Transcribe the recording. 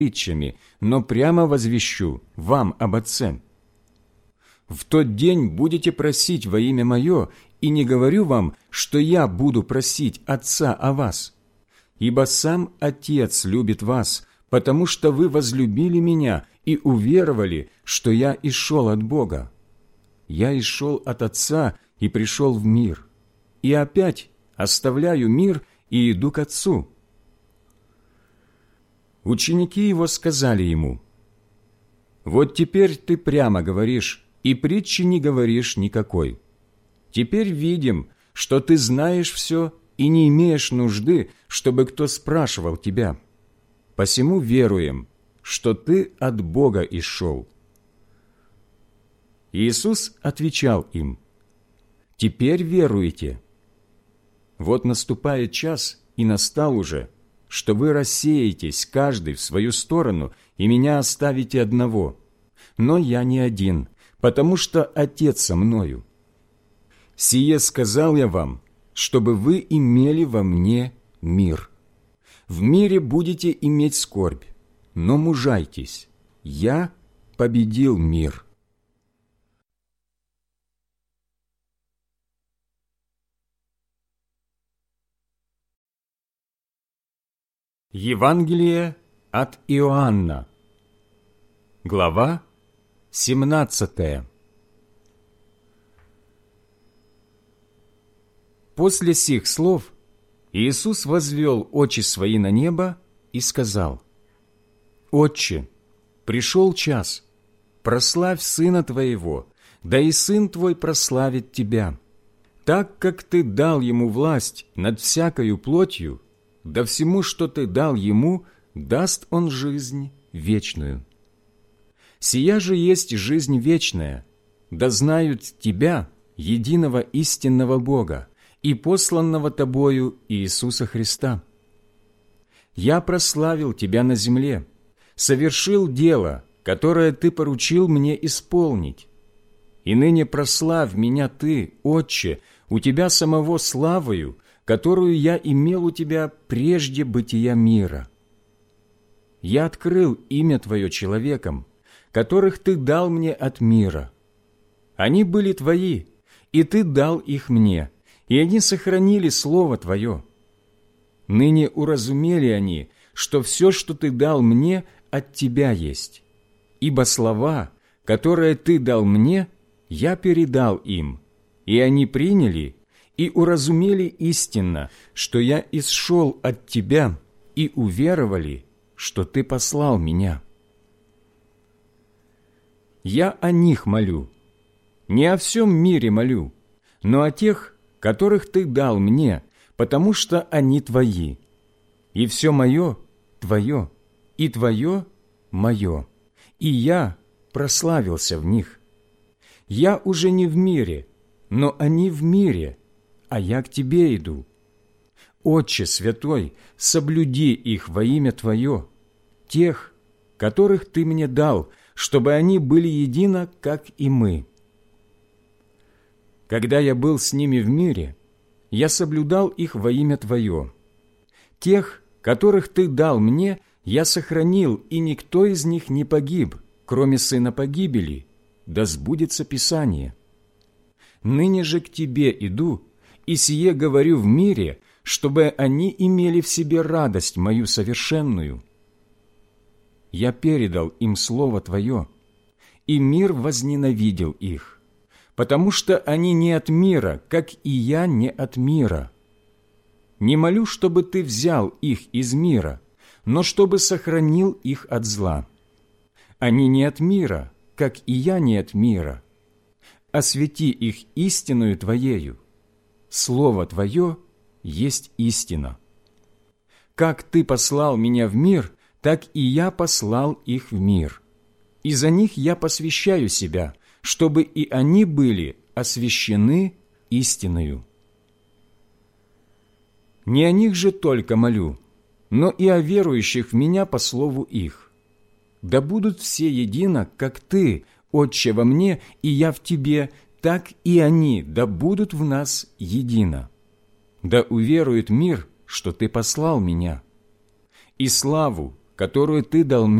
притчами, но прямо возвещу вам об Отце. В тот день будете просить во имя Мое, и не говорю вам, что я буду просить Отца о вас. Ибо сам Отец любит вас, потому что вы возлюбили Меня и уверовали, что я исшел от Бога. Я исшел от Отца и пришел в мир. И опять оставляю мир и иду к Отцу». Ученики Его сказали Ему: «Вот теперь Ты прямо говоришь, и притчи не говоришь никакой. Теперь видим, что Ты знаешь все и не имеешь нужды, чтобы кто спрашивал Тебя. Посему веруем, что Ты от Бога исшел». Иисус отвечал им: «Теперь веруете? Вот наступает час, и настал уже, что вы рассеетесь каждый в свою сторону и Меня оставите одного. Но я не один, потому что Отец со мною. Сие сказал я вам, чтобы вы имели во Мне мир. В мире будете иметь скорбь, но мужайтесь, я победил мир». Евангелие от Иоанна, глава 17. После сих слов Иисус возвел очи свои на небо и сказал: «Отче, пришел час, прославь Сына Твоего, да и Сын Твой прославит Тебя, так как Ты дал Ему власть над всякою плотью, да всему, что Ты дал Ему, даст Он жизнь вечную. Сия же есть жизнь вечная, да знают Тебя, единого истинного Бога, и посланного Тобою Иисуса Христа. Я прославил Тебя на земле, совершил дело, которое Ты поручил мне исполнить. И ныне прославь Меня Ты, Отче, у Тебя самого славою, которую я имел у Тебя прежде бытия мира. Я открыл имя Твое человекам, которых Ты дал мне от мира. Они были Твои, и Ты дал их мне, и они сохранили Слово Твое. Ныне уразумели они, что все, что Ты дал мне, от Тебя есть. Ибо слова, которые Ты дал мне, я передал им, и они приняли и уразумели истинно, что я исшел от Тебя, и уверовали, что Ты послал Меня. Я о них молю, не о всем мире молю, но о тех, которых Ты дал мне, потому что они Твои. И все Мое Твое, и Твое Мое, и я прославился в них. Я уже не в мире, но они в мире, а я к Тебе иду. Отче Святой, соблюди их во имя Твое, тех, которых Ты мне дал, чтобы они были едино, как и мы. Когда я был с ними в мире, я соблюдал их во имя Твое. Тех, которых Ты дал мне, я сохранил, и никто из них не погиб, кроме сына погибели, да сбудется Писание. Ныне же к Тебе иду, и сие говорю в мире, чтобы они имели в себе радость мою совершенную. Я передал им Слово Твое, и мир возненавидел их, потому что они не от мира, как и я не от мира. Не молю, чтобы Ты взял их из мира, но чтобы сохранил их от зла. Они не от мира, как и я не от мира. Освети их истиною Твоею. Слово Твое есть истина. Как Ты послал Меня в мир, так и я послал их в мир. И за них я посвящаю себя, чтобы и они были освящены истиною. Не о них же только молю, но и о верующих в Меня по слову их. Да будут все едино, как Ты, Отче, во Мне, и я в Тебе, так и они, да будут в нас едино. Да уверует мир, что Ты послал Меня. И славу, которую Ты дал